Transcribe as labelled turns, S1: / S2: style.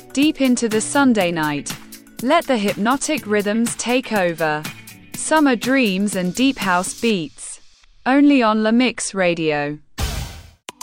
S1: Deep into the Sunday night. Let the hypnotic rhythms take over. Summer dreams and deep house beats. Only on La Mix Radio.